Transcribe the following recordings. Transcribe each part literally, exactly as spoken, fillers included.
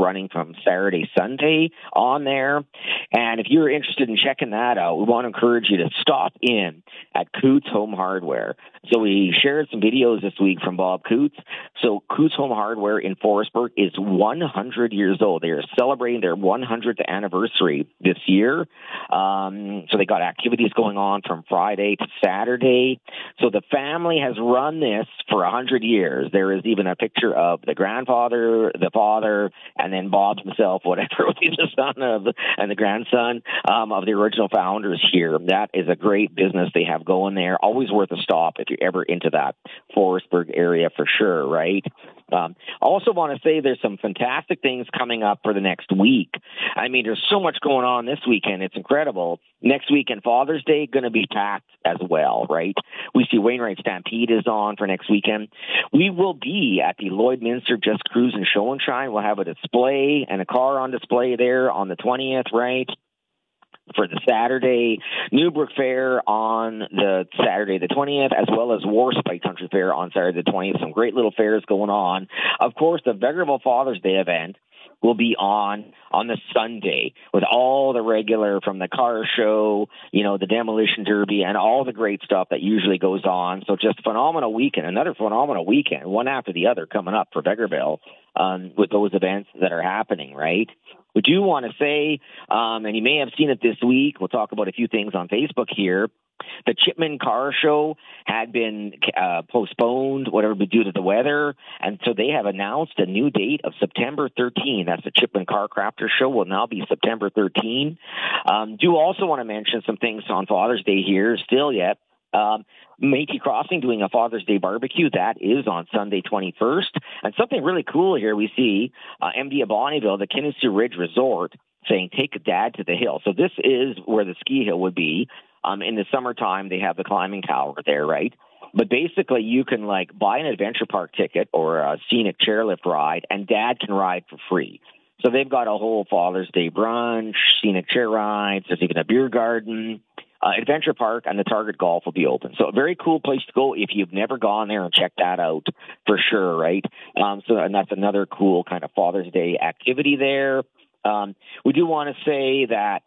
running from Saturday, Sunday on there. And if you're interested in checking that out, we want to encourage you to stop in at Coots Home Hardware. So we shared some videos this week from Bob Coots. So Coots Home Hardware in Forestburg is one hundred years old. They are celebrating their one hundredth anniversary this year. Um, so they got activities going on from Friday to Saturday. So the family has run this for one hundred years. There is even a picture of the grandfather, the father, and then Bob himself, whatever, the son of the, and the grandson um, of the original founders here. That is a great business they have going there. Always worth a stop if you're ever into that Forestburg area for sure, right? Um, I also want to say there's some fantastic things coming up for the next week. I mean, there's so much going on this weekend. It's incredible. Next weekend, Father's Day, going to be packed as well, right? We see Wainwright Stampede is on for next weekend. We will be at the Lloydminster Just Cruise and Show and Shine. We'll have a display and a car on display there on the twentieth, right? For the Saturday, Newbrook Fair on the Saturday the twentieth, as well as Warspite Country Fair on Saturday the twentieth. Some great little fairs going on. Of course, the Vegreville Father's Day event will be on on the Sunday with all the regular, from the car show, you know, the demolition derby, and all the great stuff that usually goes on. So just phenomenal weekend, another phenomenal weekend, one after the other coming up for Vegreville um, with those events that are happening, right? We do want to say, um, and you may have seen it this week, we'll talk about a few things on Facebook here. The Chipman Car Show had been uh, postponed, whatever, due to the weather, and so they have announced a new date of September thirteenth. That's the Chipman Car Crafter Show, will now be September thirteenth. Um, do also want to mention some things on Father's Day here, still yet. Um, Métis Crossing doing a Father's Day barbecue. That is on Sunday twenty-first. And something really cool here we see, uh, M D of Bonnyville, the Kinnessee Ridge Resort, saying, take Dad to the hill. So this is where the ski hill would be. Um, in the summertime, they have the climbing tower there, right? But basically, you can, like, buy an adventure park ticket or a scenic chairlift ride, and Dad can ride for free. So they've got a whole Father's Day brunch, scenic chair rides. There's even a beer garden. Uh, Adventure Park and the Target Golf will be open. So a very cool place to go if you've never gone there, and check that out for sure, right? Um, so, and that's another cool kind of Father's Day activity there. Um, we do want to say that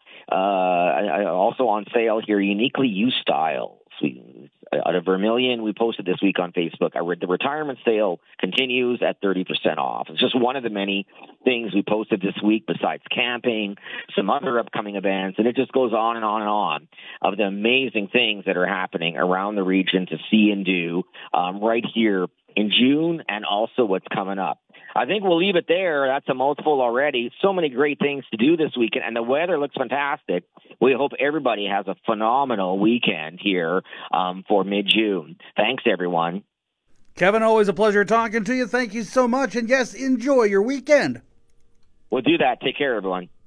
uh, also on sale here, uniquely used styles. We, out of Vermilion, we posted this week on Facebook. I read the retirement sale continues at thirty percent off. It's just one of the many things we posted this week besides camping, some other upcoming events, and it just goes on and on and on of the amazing things that are happening around the region to see and do um, right here in June, and also what's coming up. I think we'll leave it there. That's a mouthful already. So many great things to do this weekend, and the weather looks fantastic. We hope everybody has a phenomenal weekend here um, for mid-June. Thanks, everyone. Kevin, always a pleasure talking to you. Thank you so much, and yes, enjoy your weekend. We'll do that. Take care, everyone.